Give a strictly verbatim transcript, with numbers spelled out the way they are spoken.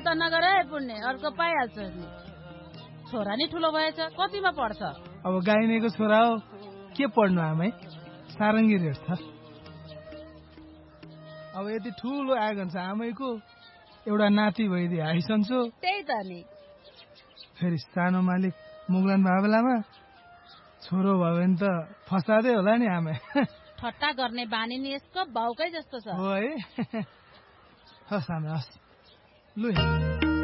त नगर है पुण्य, अर्को पाइहाल्छ नि। छोरा नि ठुलो भएछ, कतिमा पढ्छ? अब गाइनेको छोरा हो, के पढ्नु आमै, सारङ्गी रेट छ। अब यति ठुलो आँगन छ आमैको, एउटा नाति भइदिए आइसन्छु। त्यही त नि। फेरि सानो मालिक मुगलान बाबलामा छोरो भयो भने त फसादै होला नि आमै। ठट्टा गर्ने बानी नि यसको बाउकै जस्तो छ। हो है। हस् आमै हस्, लु